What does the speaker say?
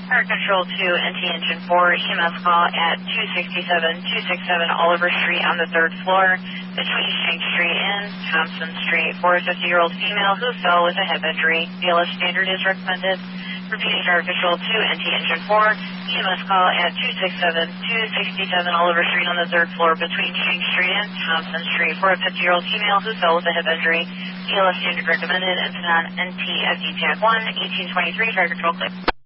Fire Control 2, NT Engine 4, EMS call at 267 Oliver Street on the 3rd floor between Shank Street and Thompson Street for a 50-year-old female who fell with a head injury. BLS standard is recommended. Repeating Fire Control 2, NT Engine 4, EMS call at 267 Oliver Street on the 3rd floor between Shank Street and Thompson Street for a 50-year-old female who fell with a head injury. BLS standard recommended. Incident NT FD Tag 1, 1823, Fire Control clear.